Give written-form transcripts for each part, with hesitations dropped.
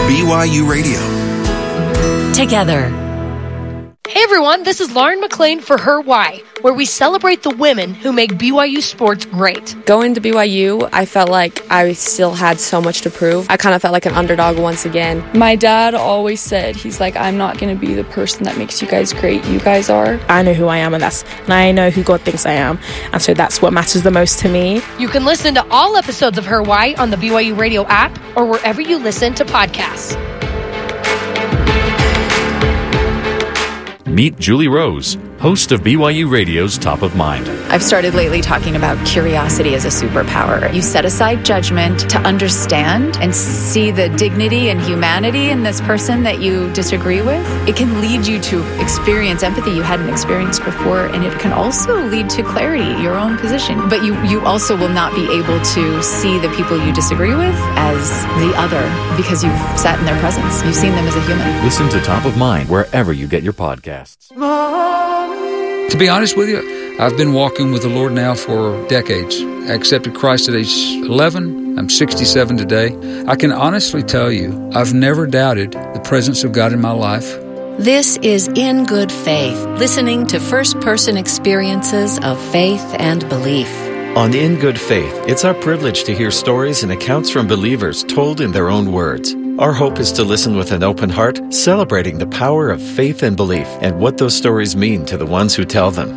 BYU Radio. Together. Hey everyone, this is Lauren McLean for Her Why, where we celebrate the women who make BYU sports great. Going to BYU, I felt like I still had so much to prove. I kind of felt like an underdog once again. My dad always said, he's like, I'm not going to be the person that makes you guys great. You guys are. I know who I am, and I know who God thinks I am. And so that's what matters the most to me. You can listen to all episodes of Her Why on the BYU Radio app or wherever you listen to podcasts. Meet Julie Rose, host of BYU Radio's Top of Mind. I've started lately talking about curiosity as a superpower. You set aside judgment to understand and see the dignity and humanity in this person that you disagree with. It can lead you to experience empathy you hadn't experienced before, and it can also lead to clarity, your own position. But you also will not be able to see the people you disagree with as the other because you've sat in their presence. You've seen them as a human. Listen to Top of Mind wherever you get your podcasts. To be honest with you, I've been walking with the Lord now for decades. I accepted Christ at age 11. I'm 67 today. I can honestly tell you, I've never doubted the presence of God in my life. This is In Good Faith, listening to first-person experiences of faith and belief. On In Good Faith, it's our privilege to hear stories and accounts from believers told in their own words. Our hope is to listen with an open heart, celebrating the power of faith and belief and what those stories mean to the ones who tell them.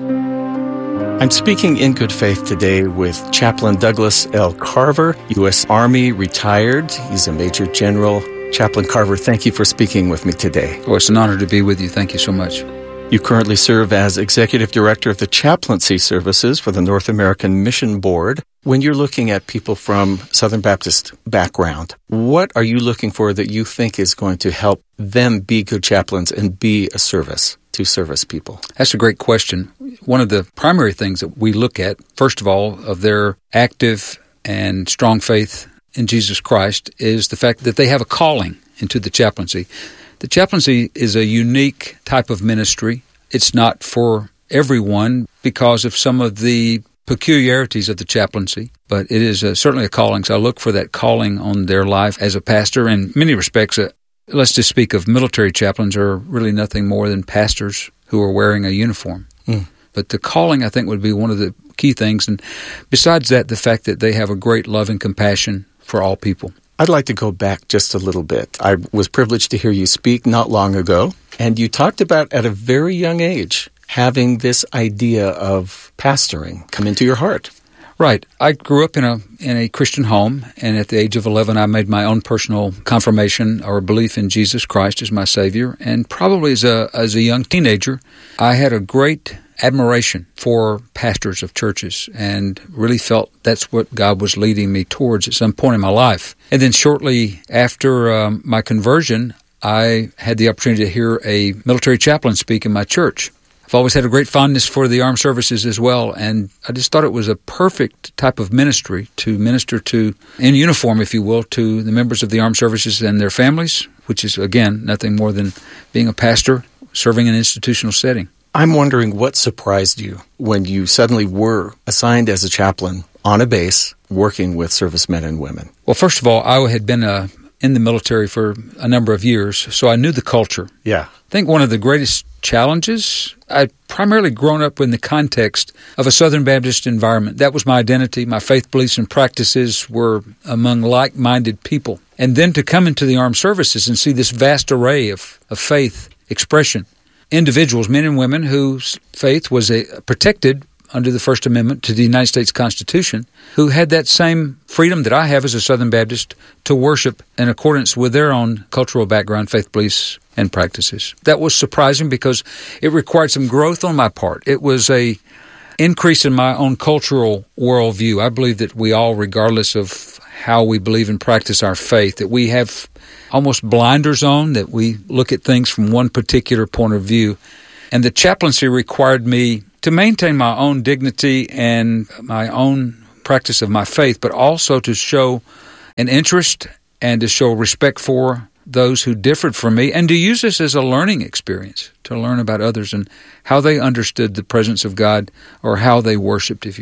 I'm speaking in good faith today with Chaplain Douglas L. Carver, U.S. Army retired. He's a Major General. Chaplain Carver, thank you for speaking with me today. Oh, it's an honor to be with you. Thank you so much. You currently serve as Executive Director of the Chaplaincy Services for the North American Mission Board. When you're looking at people from Southern Baptist background, what are you looking for that you think is going to help them be good chaplains and be a service to service people? That's a great question. One of the primary things that we look at, first of all, of their active and strong faith in Jesus Christ is the fact that they have a calling into the chaplaincy. The chaplaincy is a unique type of ministry. It's not for everyone because of some of the peculiarities of the chaplaincy, but it is certainly a calling. So I look for that calling on their life as a pastor. In many respects, let's just speak of military chaplains are really nothing more than pastors who are wearing a uniform. But the calling, I think, would be one of the key things. And besides that, the fact that they have a great love and compassion for all people. I'd like to go back just a little bit. I was privileged to hear you speak not long ago, and you talked about at a very young age having this idea of pastoring come into your heart. Right. I grew up in a Christian home, and at the age of 11, I made my own personal confirmation or belief in Jesus Christ as my Savior. And probably as a young teenager, I had a great admiration for pastors of churches and really felt that's what God was leading me towards at some point in my life. And then shortly after my conversion, I had the opportunity to hear a military chaplain speak in my church. I've always had a great fondness for the armed services as well, and I just thought it was a perfect type of ministry to minister to, in uniform, if you will, to the members of the armed services and their families, which is, again, nothing more than being a pastor, serving in an institutional setting. I'm wondering what surprised you when you suddenly were assigned as a chaplain on a base working with servicemen and women. Well, first of all, I had been in the military for a number of years, so I knew the culture. Yeah. I think one of the greatest challenges, I'd primarily grown up in the context of a Southern Baptist environment. That was my identity. My faith, beliefs, and practices were among like-minded people. And then to come into the armed services and see this vast array of faith expression, individuals, men and women, whose faith was protected under the First Amendment to the United States Constitution, who had that same freedom that I have as a Southern Baptist to worship in accordance with their own cultural background, faith, beliefs, and practices. That was surprising because it required some growth on my part. It was a increase in my own cultural worldview. I believe that we all, regardless of how we believe and practice our faith, that we have almost blinders on, that we look at things from one particular point of view. And the chaplaincy required me to maintain my own dignity and my own practice of my faith, but also to show an interest and to show respect for those who differed from me, and to use this as a learning experience, to learn about others and how they understood the presence of God or how they worshiped, if you will.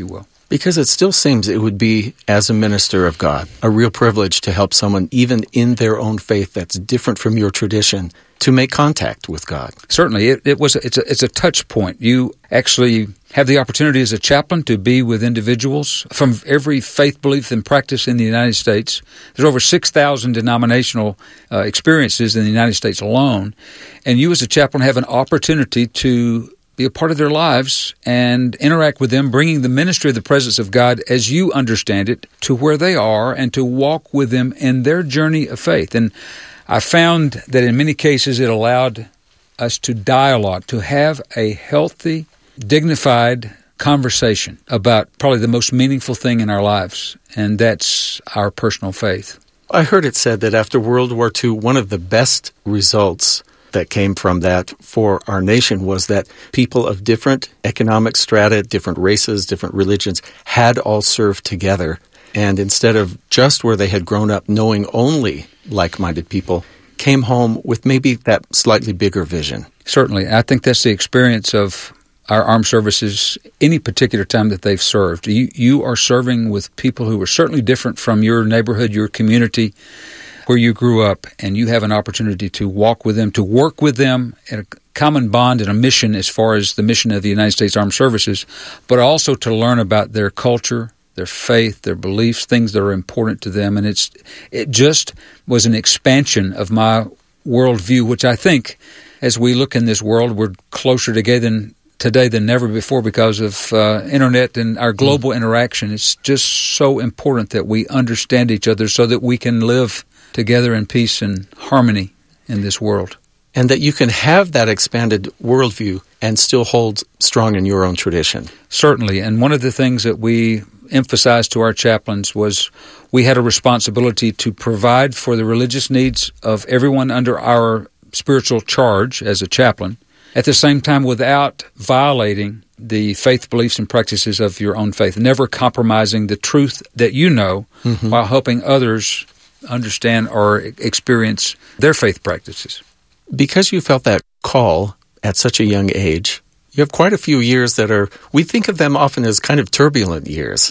Because it still seems it would be, as a minister of God, a real privilege to help someone, even in their own faith that's different from your tradition, to make contact with God. Certainly, it's a touch point. You actually have the opportunity as a chaplain to be with individuals from every faith, belief, and practice in the United States. There's over 6,000 denominational experiences in the United States alone, and you as a chaplain have an opportunity to be a part of their lives and interact with them, bringing the ministry of the presence of God as you understand it to where they are and to walk with them in their journey of faith. And I found that in many cases it allowed us to dialogue, to have a healthy, dignified conversation about probably the most meaningful thing in our lives, and that's our personal faith. I heard it said that after World War II, one of the best results that came from that for our nation was that people of different economic strata, different races, different religions had all served together. And instead of just where they had grown up knowing only like-minded people, came home with maybe that slightly bigger vision. Certainly. I think that's the experience of our armed services any particular time that they've served. You are serving with people who are certainly different from your neighborhood, your community, where you grew up, and you have an opportunity to walk with them, to work with them in a common bond and a mission as far as the mission of the United States Armed Services, but also to learn about their culture, their faith, their beliefs, things that are important to them. And it just was an expansion of my worldview, which I think, as we look in this world, we're closer together today than never before because of internet and our global interaction. It's just so important that we understand each other so that we can live together in peace and harmony in this world. And that you can have that expanded worldview and still hold strong in your own tradition. Certainly. And one of the things that we emphasized to our chaplains was we had a responsibility to provide for the religious needs of everyone under our spiritual charge as a chaplain, at the same time without violating the faith, beliefs, and practices of your own faith, never compromising the truth that you know while helping others understand or experience their faith practices. Because you felt that call at such a young age, you have quite a few years that are, we think of them often as kind of turbulent years.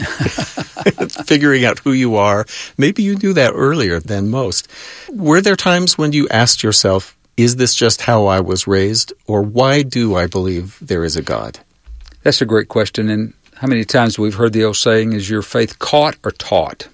Figuring out who you are. Maybe you knew that earlier than most. Were there times when you asked yourself, is this just how I was raised, or why do I believe there is a God? That's a great question, and how many times we've heard the old saying, is your faith caught or taught?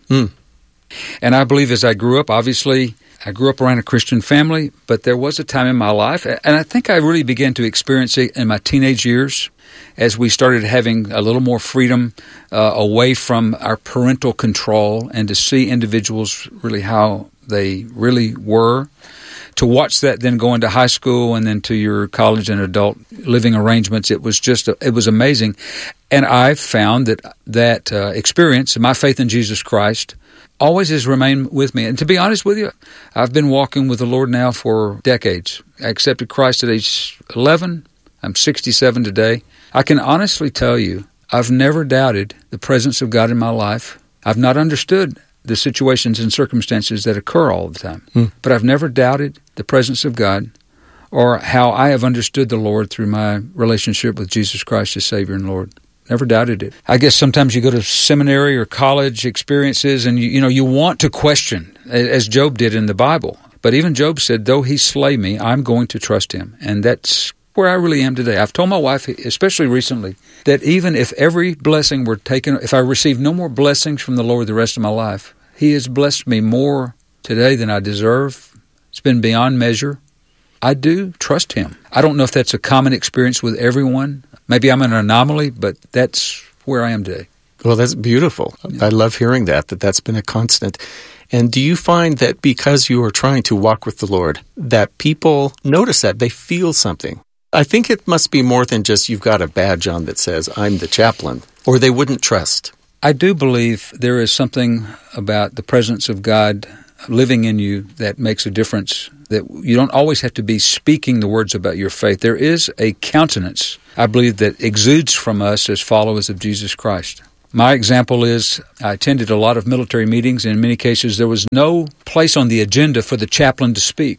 And I believe as I grew up, obviously, I grew up around a Christian family, but there was a time in my life, and I think I really began to experience it in my teenage years as we started having a little more freedom away from our parental control and to see individuals really how they really were. To watch that then go into high school and then to your college and adult living arrangements, it was just, it was amazing. And I found that experience, my faith in Jesus Christ, always has remained with me. And to be honest with you, I've been walking with the Lord now for decades. I accepted Christ at age 11. I'm 67 today. I can honestly tell you, I've never doubted the presence of God in my life. I've not understood the situations and circumstances that occur all the time. But I've never doubted the presence of God or how I have understood the Lord through my relationship with Jesus Christ as Savior and Lord. Never doubted it. I guess sometimes you go to seminary or college experiences and you want to question, as Job did in the Bible. But even Job said, though he slay me, I'm going to trust him. And that's where I really am today. I've told my wife, especially recently, that even if every blessing were taken, if I received no more blessings from the Lord the rest of my life, He has blessed me more today than I deserve. It's been beyond measure. I do trust Him. I don't know if that's a common experience with everyone. Maybe I'm an anomaly, but that's where I am today. Well, that's beautiful. I love hearing that's been a constant. And do you find that because you are trying to walk with the Lord, that people notice that, they feel something? I think it must be more than just you've got a badge on that says, I'm the chaplain, or they wouldn't trust. I do believe there is something about the presence of God living in you that makes a difference, that you don't always have to be speaking the words about your faith. There is a countenance, I believe, that exudes from us as followers of Jesus Christ. My example is I attended a lot of military meetings, and in many cases there was no place on the agenda for the chaplain to speak.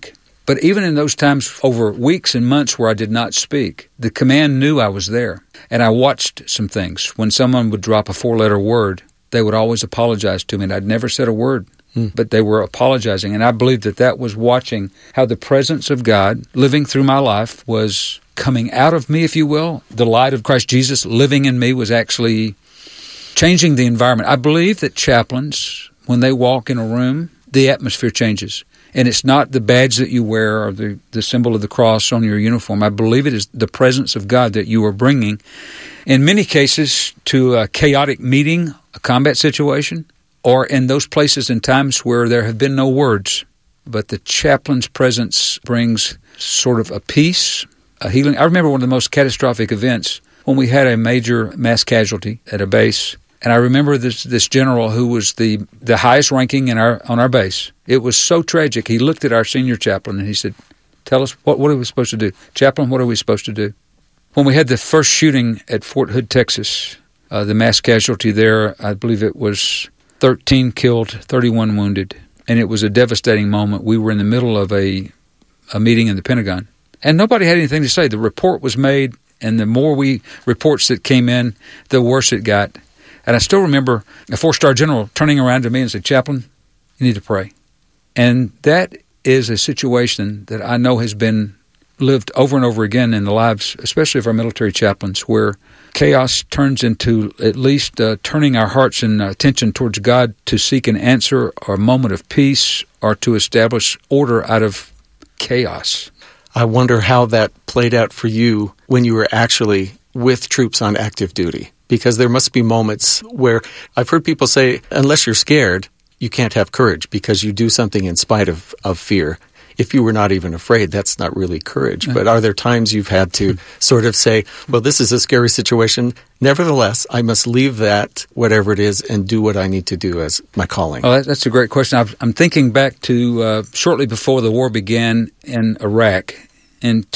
But even in those times over weeks and months where I did not speak, the command knew I was there. And I watched some things. When someone would drop a 4-letter word, they would always apologize to me. And I'd never said a word, but they were apologizing. And I believed that that was watching how the presence of God living through my life was coming out of me, if you will. The light of Christ Jesus living in me was actually changing the environment. I believe that chaplains, when they walk in a room, the atmosphere changes. And it's not the badge that you wear or the symbol of the cross on your uniform. I believe it is the presence of God that you are bringing, in many cases, to a chaotic meeting, a combat situation, or in those places and times where there have been no words. But the chaplain's presence brings sort of a peace, a healing. I remember one of the most catastrophic events when we had a major mass casualty at a base. And I remember this general who was the highest ranking on our base. It was so tragic. He looked at our senior chaplain and he said, "Tell us, what are we supposed to do? Chaplain, what are we supposed to do?" When we had the first shooting at Fort Hood, Texas, the mass casualty there, I believe it was 13 killed, 31 wounded. And it was a devastating moment. We were in the middle of a meeting in the Pentagon. And nobody had anything to say. The report was made, and the more reports that came in, the worse it got. And I still remember a 4-star general turning around to me and said, "Chaplain, you need to pray." And that is a situation that I know has been lived over and over again in the lives, especially of our military chaplains, where chaos turns into at least turning our hearts and attention towards God to seek an answer or a moment of peace or to establish order out of chaos. I wonder how that played out for you when you were actually with troops on active duty. Because there must be moments where I've heard people say, unless you're scared, you can't have courage because you do something in spite of fear. If you were not even afraid, that's not really courage. But are there times you've had to sort of say, well, this is a scary situation. Nevertheless, I must leave that, whatever it is, and do what I need to do as my calling? Well, that's a great question. I'm thinking back to shortly before the war began in Iraq in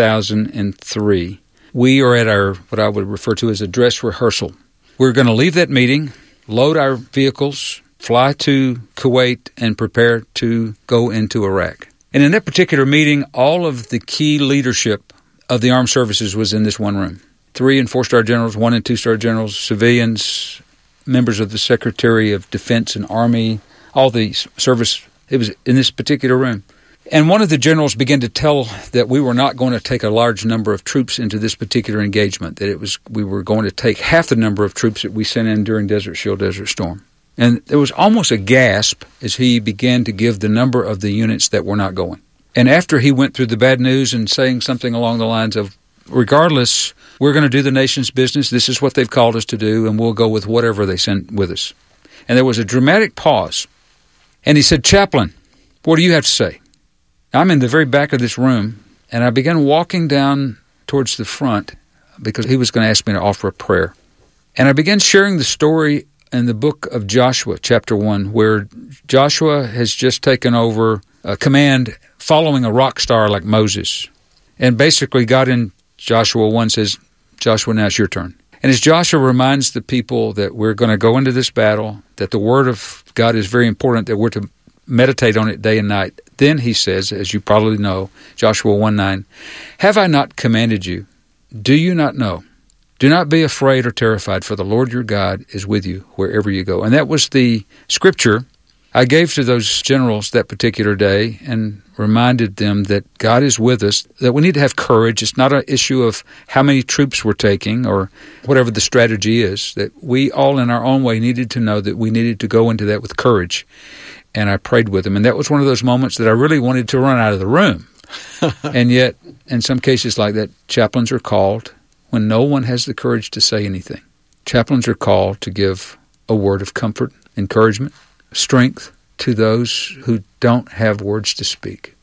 2003. We are at our, what I would refer to as a dress rehearsal. We're going to leave that meeting, load our vehicles, fly to Kuwait, and prepare to go into Iraq. And in that particular meeting, all of the key leadership of the armed services was in this one room. 3- and 4-star generals, 1- and 2-star generals, civilians, members of the Secretary of Defense and Army, all the service. It was in this particular room. And one of the generals began to tell that we were not going to take a large number of troops into this particular engagement, that we were going to take half the number of troops that we sent in during Desert Shield, Desert Storm. And there was almost a gasp as he began to give the number of the units that were not going. And after he went through the bad news and saying something along the lines of, regardless, we're going to do the nation's business, this is what they've called us to do, and we'll go with whatever they send with us. And there was a dramatic pause. And he said, "Chaplain, what do you have to say?" I'm in the very back of this room, and I began walking down towards the front because he was going to ask me to offer a prayer. And I began sharing the story in the book of Joshua, chapter 1, where Joshua has just taken over a command following a rock star like Moses. And basically God in Joshua 1 says, "Joshua, now it's your turn." And as Joshua reminds the people that we're going to go into this battle, that the word of God is very important, that we're to meditate on it day and night. Then he says, as you probably know, Joshua 1:9, "Have I not commanded you? Do you not know? Do not be afraid or terrified, for the Lord your God is with you wherever you go." And that was the scripture I gave to those generals that particular day and reminded them that God is with us, that we need to have courage. It's not an issue of how many troops we're taking or whatever the strategy is, that we all in our own way needed to know that we needed to go into that with courage. And I prayed with them. And that was one of those moments that I really wanted to run out of the room. And yet, in some cases like that, chaplains are called when no one has the courage to say anything. Chaplains are called to give a word of comfort, encouragement, strength to those who don't have words to speak.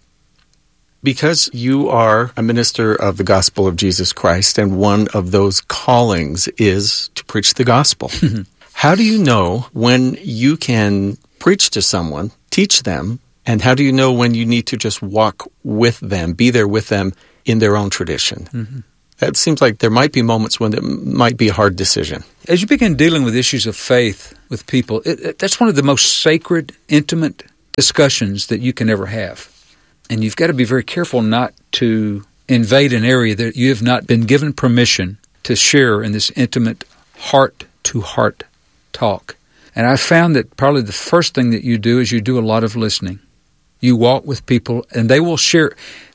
Because you are a minister of the gospel of Jesus Christ, and one of those callings is to preach the gospel. How do you know when you can preach to someone, teach them, and how do you know when you need to just walk with them, be there with them in their own tradition? Mm-hmm. It seems like there might be moments when it might be a hard decision. As you begin dealing with issues of faith with people, that's one of the most sacred, intimate discussions that you can ever have. And you've got to be very careful not to invade an area that you have not been given permission to share in this intimate heart-to-heart talk. And I found that probably the first thing that you do is you do a lot of listening. You walk with people, and they will share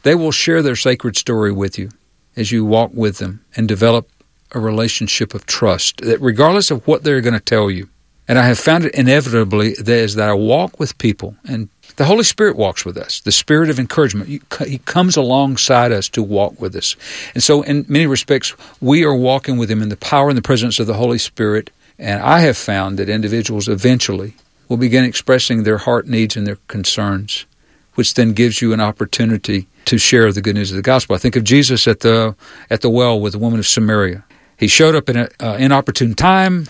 their sacred story with you as you walk with them and develop a relationship of trust, that regardless of what they're going to tell you. And I have found it inevitably that I walk with people, and the Holy Spirit walks with us, the Spirit of encouragement. He comes alongside us to walk with us. And so in many respects, we are walking with Him in the power and the presence of the Holy Spirit. And I have found that individuals eventually will begin expressing their heart needs and their concerns, which then gives you an opportunity to share the good news of the gospel. I think of Jesus at the well with the woman of Samaria. He showed up in an inopportune time.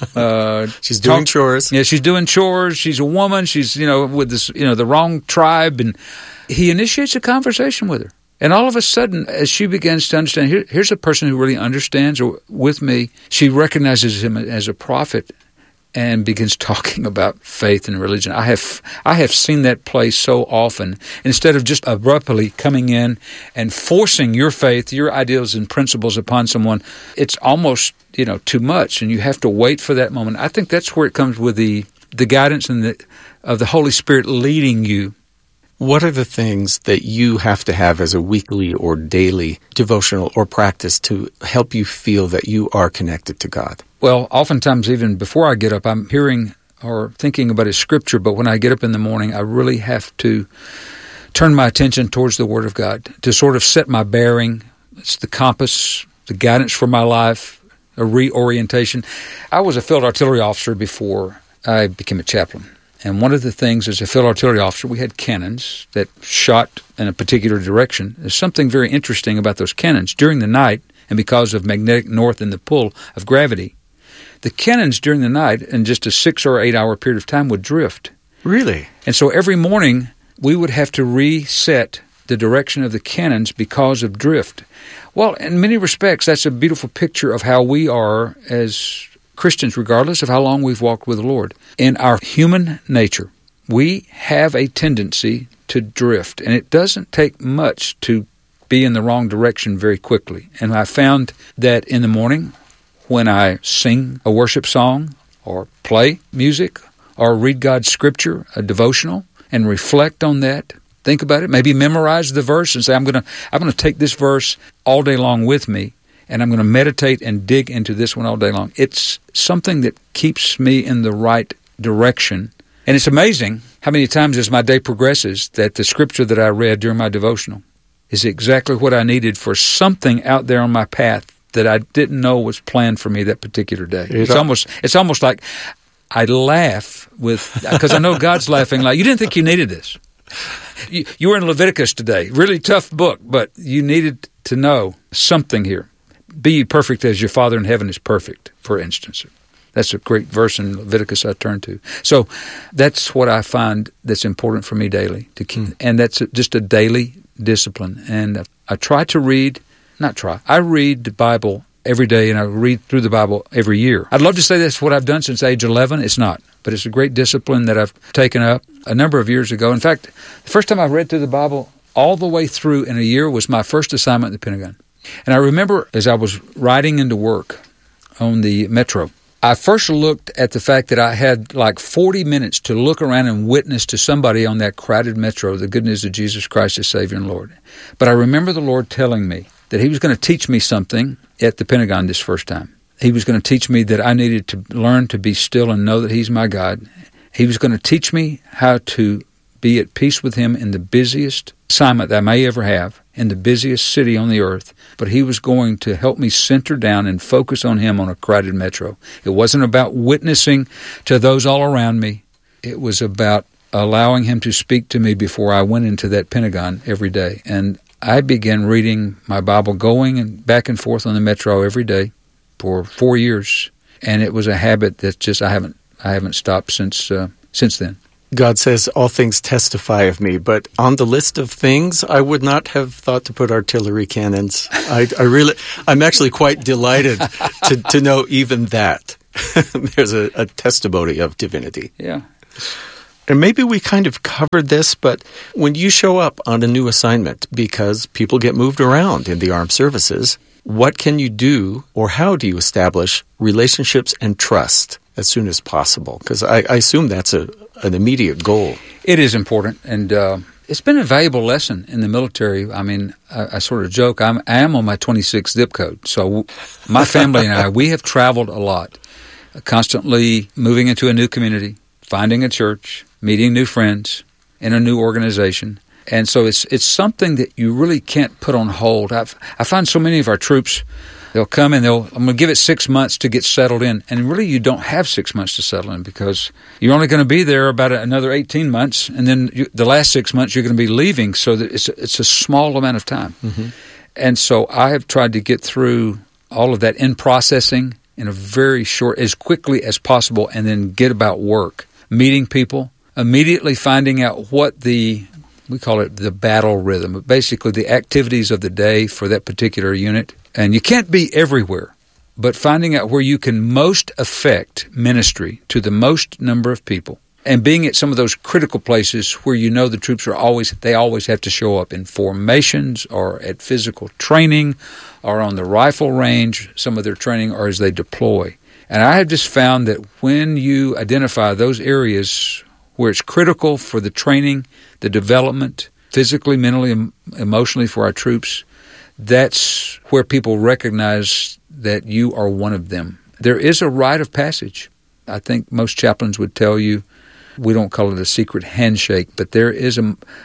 She's doing chores. Yeah, she's doing chores. She's a woman. She's, with this, the wrong tribe. And he initiates a conversation with her. And all of a sudden, as she begins to understand, here's a person who really understands with me. She recognizes him as a prophet and begins talking about faith and religion. I have seen that play so often. Instead of just abruptly coming in and forcing your faith, your ideals and principles upon someone, it's almost too much, and you have to wait for that moment. I think that's where it comes with the guidance and of the Holy Spirit leading you. What are the things that you have to have as a weekly or daily devotional or practice to help you feel that you are connected to God? Well, oftentimes even before I get up, I'm hearing or thinking about a scripture, but when I get up in the morning, I really have to turn my attention towards the Word of God to sort of set my bearing. It's the compass, the guidance for my life, a reorientation. I was a field artillery officer before I became a chaplain. And one of the things as a field artillery officer, we had cannons that shot in a particular direction. There's something very interesting about those cannons. During the night, and because of magnetic north and the pull of gravity, the cannons during the night, in just a 6 or 8 hour period of time, would drift. Really? And so every morning, we would have to reset the direction of the cannons because of drift. Well, in many respects, that's a beautiful picture of how we are as Christians, regardless of how long we've walked with the Lord. In our human nature, we have a tendency to drift, and it doesn't take much to be in the wrong direction very quickly. And I found that in the morning, when I sing a worship song or play music or read God's scripture, a devotional, and reflect on that, think about it, maybe memorize the verse and say, I'm going to take this verse all day long with me, and I'm going to meditate and dig into this one all day long. It's something that keeps me in the right direction. And it's amazing how many times as my day progresses that the scripture that I read during my devotional is exactly what I needed for something out there on my path that I didn't know was planned for me that particular day. It's almost like I laugh because I know God's laughing like, you didn't think you needed this. You were in Leviticus today. Really tough book, but you needed to know something here. Be ye perfect as your Father in heaven is perfect, for instance. That's a great verse in Leviticus I turn to. So that's what I find that's important for me daily to keep. And that's just a daily discipline. And I try to read, I read the Bible every day, and I read through the Bible every year. I'd love to say that's what I've done since age 11. It's not. But it's a great discipline that I've taken up a number of years ago. In fact, the first time I read through the Bible all the way through in a year was my first assignment at the Pentagon. And I remember as I was riding into work on the Metro, I first looked at the fact that I had like 40 minutes to look around and witness to somebody on that crowded Metro the good news of Jesus Christ as Savior and Lord. But I remember the Lord telling me that He was going to teach me something at the Pentagon this first time. He was going to teach me that I needed to learn to be still and know that He's my God. He was going to teach me how to be at peace with Him in the busiest assignment that I may ever have, in the busiest city on the earth. But He was going to help me center down and focus on Him on a crowded Metro. It wasn't about witnessing to those all around me. It was about allowing Him to speak to me before I went into that Pentagon every day. And I began reading my Bible, going and back and forth on the Metro every day for 4 years. And it was a habit that just I haven't stopped since then. God says, all things testify of me, but on the list of things, I would not have thought to put artillery cannons. I'm actually quite delighted to know even that. There's a testimony of divinity. Yeah. And maybe we kind of covered this, but when you show up on a new assignment, because people get moved around in the armed services, what can you do, or how do you establish relationships and trust as soon as possible? Because I assume that's an immediate goal. It is important, and it's been a valuable lesson in the military. I mean, I sort of joke, I am on my 26th zip code, so my family and I, we have traveled a lot, constantly moving into a new community, finding a church, meeting new friends in a new organization. And so it's something that you really can't put on hold. I find so many of our troops, they'll come and I'm going to give it 6 months to get settled in. And really you don't have 6 months to settle in because you're only going to be there about another 18 months. And then the last 6 months you're going to be leaving. So that it's a small amount of time. Mm-hmm. And so I have tried to get through all of that in processing in a very short, as quickly as possible, and then get about work. Meeting people, immediately finding out what we call it the battle rhythm, but basically the activities of the day for that particular unit. And you can't be everywhere, but finding out where you can most affect ministry to the most number of people, and being at some of those critical places where you know the troops they always have to show up in formations or at physical training or on the rifle range, some of their training, or as they deploy. And I have just found that when you identify those areas where it's critical for the training, the development, physically, mentally, emotionally for our troops, that's where people recognize that you are one of them. There is a rite of passage. I think most chaplains would tell you, we don't call it a secret handshake, but there is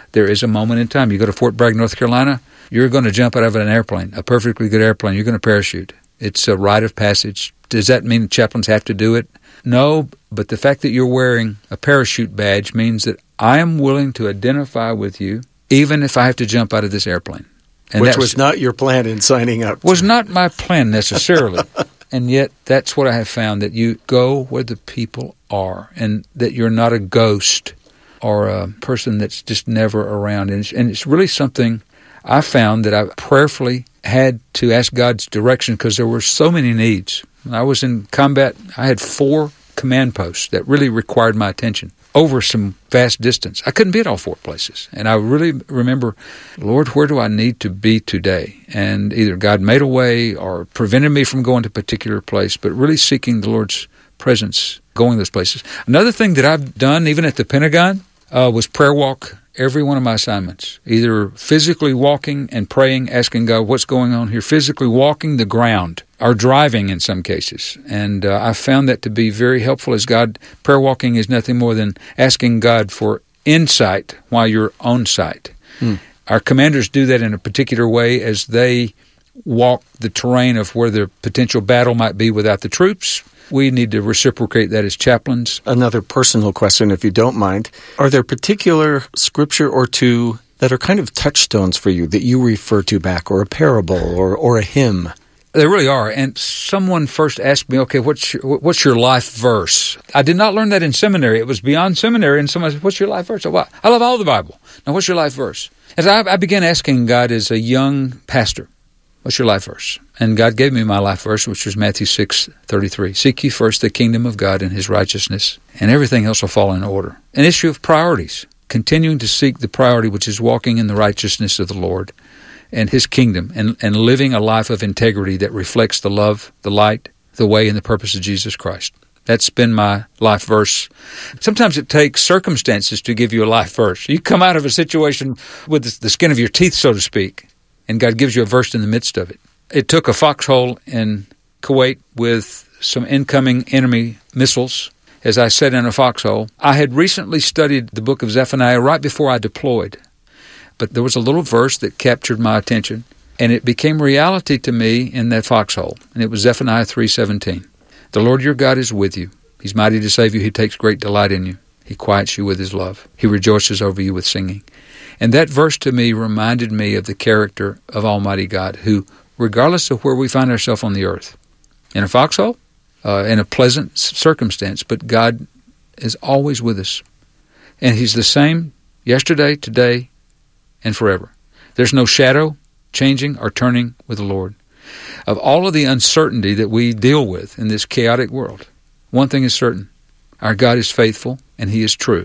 a moment in time. You go to Fort Bragg, North Carolina, you're going to jump out of an airplane, a perfectly good airplane. You're going to parachute. It's a rite of passage. Does that mean chaplains have to do it? No, but the fact that you're wearing a parachute badge means that I am willing to identify with you, even if I have to jump out of this airplane. And which was not your plan in signing up. Was not my plan necessarily. And yet that's what I have found, that you go where the people are, and that you're not a ghost or a person that's just never around. And it's really something I found that I prayerfully had to ask God's direction, because there were so many needs. When I was in combat, I had 4 command posts that really required my attention over some vast distance. I couldn't be at all 4 places. And I really remember, Lord, where do I need to be today? And either God made a way or prevented me from going to a particular place, but really seeking the Lord's presence, going those places. Another thing that I've done, even at the Pentagon, was prayer walk every one of my assignments, either physically walking and praying, asking God, what's going on here, physically walking the ground, or driving in some cases. And I found that to be very helpful, as prayer walking is nothing more than asking God for insight while you're on site. Our commanders do that in a particular way as they walk the terrain of where the potential battle might be without the troops. We need to reciprocate that as chaplains. Another personal question, if you don't mind. Are there particular scripture or two that are kind of touchstones for you that you refer to back, or a parable or a hymn? There really are. And someone first asked me, okay, what's your life verse? I did not learn that in seminary. It was beyond seminary. And someone said, what's your life verse? Well, I love all the Bible. Now, what's your life verse? As I began asking God as a young pastor, what's your life verse? And God gave me my life verse, which was Matthew 6:33. Seek ye first the kingdom of God and His righteousness, and everything else will fall in order. An issue of priorities, continuing to seek the priority, which is walking in the righteousness of the Lord and His kingdom, and living a life of integrity that reflects the love, the light, the way, and the purpose of Jesus Christ. That's been my life verse. Sometimes it takes circumstances to give you a life verse. You come out of a situation with the skin of your teeth, so to speak, and God gives you a verse in the midst of it. It took a foxhole in Kuwait with some incoming enemy missiles. As I sat in a foxhole, I had recently studied the book of Zephaniah right before I deployed. But there was a little verse that captured my attention, and it became reality to me in that foxhole. And it was Zephaniah 3:17. The Lord your God is with you. He's mighty to save you. He takes great delight in you. He quiets you with His love. He rejoices over you with singing. And that verse to me reminded me of the character of Almighty God, who, regardless of where we find ourselves on the earth, in a foxhole, in a pleasant circumstance, but God is always with us. And He's the same yesterday, today, and forever. There's no shadow changing or turning with the Lord. Of all of the uncertainty that we deal with in this chaotic world, one thing is certain. Our God is faithful, and He is true.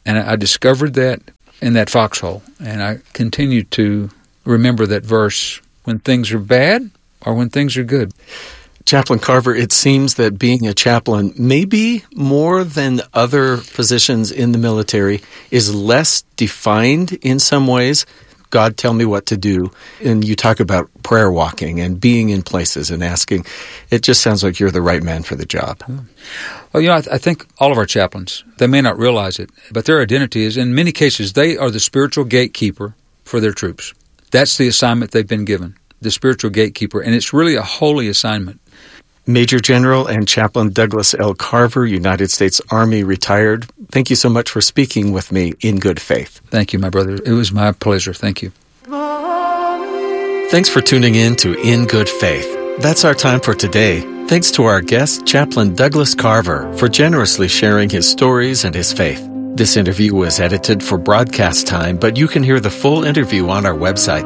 And I discovered that in that foxhole. And I continue to remember that verse when things are bad or when things are good. Chaplain Carver, it seems that being a chaplain, maybe more than other positions in the military, is less defined in some ways. God, tell me what to do. And you talk about prayer walking and being in places and asking. It just sounds like you're the right man for the job. Well, I think all of our chaplains, they may not realize it, but their identity is, in many cases, they are the spiritual gatekeeper for their troops. That's the assignment they've been given, the spiritual gatekeeper, and it's really a holy assignment. Major General and Chaplain Douglas L. Carver, United States Army, retired. Thank you so much for speaking with me in good faith. Thank you, my brother. It was my pleasure. Thank you. Thanks for tuning in to In Good Faith. That's our time for today. Thanks to our guest, Chaplain Douglas Carver, for generously sharing his stories and his faith. This interview was edited for broadcast time, but you can hear the full interview on our website,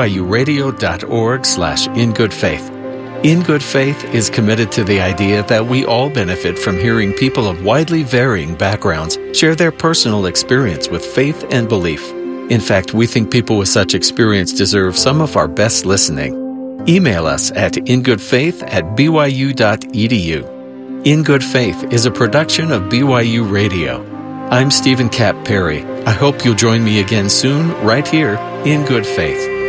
byuradio.org/ingoodfaith. In Good Faith is committed to the idea that we all benefit from hearing people of widely varying backgrounds share their personal experience with faith and belief. In fact, we think people with such experience deserve some of our best listening. Email us at ingoodfaith@byu.edu. In Good Faith is a production of BYU Radio. I'm Stephen Kapp Perry. I hope you'll join me again soon, right here in Good Faith.